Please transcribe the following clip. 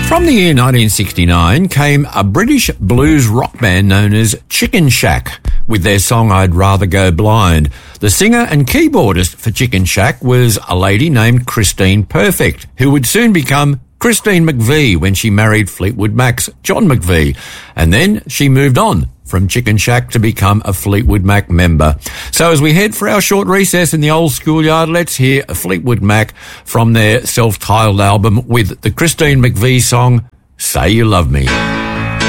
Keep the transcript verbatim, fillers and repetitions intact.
From the year nineteen sixty-nine came a British blues rock band known as Chicken Shack with their song I'd Rather Go Blind. The singer and keyboardist for Chicken Shack was a lady named Christine Perfect, who would soon become Christine McVie when she married Fleetwood Mac's John McVie. And then she moved on from Chicken Shack to become a Fleetwood Mac member. So as we head for our short recess in the old schoolyard, let's hear Fleetwood Mac from their self-titled album with the Christine McVie song, Say You Love Me.